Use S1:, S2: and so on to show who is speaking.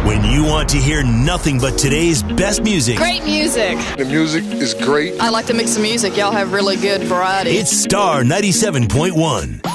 S1: When you want to hear nothing but today's best music.
S2: Great music.
S3: The music is great.
S2: I like to mix the music. Y'all have really good variety.
S1: It's Star 97.1.